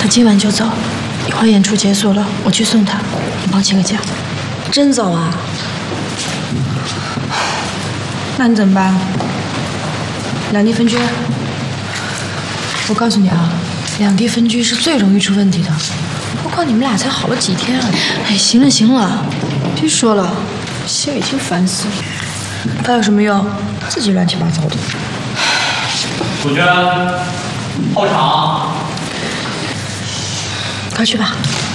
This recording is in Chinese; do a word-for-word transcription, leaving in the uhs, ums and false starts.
他今晚就走，一会儿演出结束了，我去送他。你帮我请个假。 真走啊？ 那你怎么办？两地分居？我告诉你啊，两地分居是最容易出问题的。何况你们俩才好了几天啊！哎，行了行了，别说了，心里已经烦死了。他有什么用？自己乱七八糟的。 楚娟，后场。 快去吧。